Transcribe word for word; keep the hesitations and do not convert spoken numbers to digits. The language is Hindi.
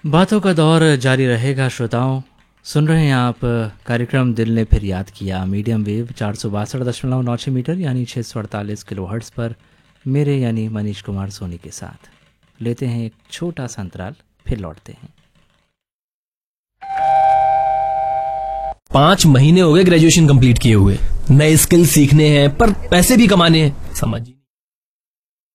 बातों का दौर जारी रहेगा श्रोताओं। सुन रहे हैं आप कार्यक्रम दिल ने फिर याद किया, मीडियम वेव चार सौ बासठ दशमलव नौ छः मीटर यानी छः सौ अड़तालीस किलो हर्ट्स पर मेरे यानी मनीष कुमार सोनी के साथ। लेते हैं एक छोटा सा अंतराल, फिर लौटते हैं। पांच महीने हो गए ग्रेजुएशन कंप्लीट किए हुए, नए स्किल सीखने हैं पर पैसे भी कमाने हैं, समझिए।